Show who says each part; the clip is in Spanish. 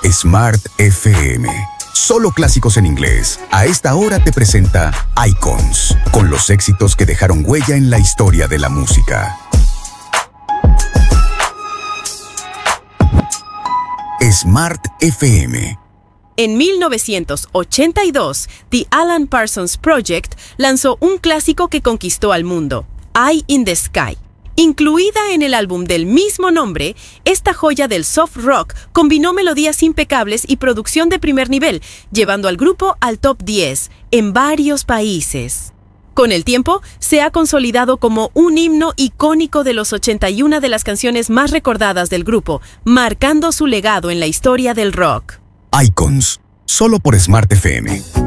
Speaker 1: Smart FM. Solo clásicos en inglés. A esta hora te presenta Icons, con los éxitos que dejaron huella en la historia de la música. Smart FM.
Speaker 2: En 1982, The Alan Parsons Project lanzó un clásico que conquistó al mundo, Eye in the Sky. Incluida en el álbum del mismo nombre, esta joya del soft rock combinó melodías impecables y producción de primer nivel, llevando al grupo al top 10 en varios países. Con el tiempo, se ha consolidado como un himno icónico de los 81 de las canciones más recordadas del grupo, marcando su legado en la historia del rock.
Speaker 1: Icons, solo por Smart FM.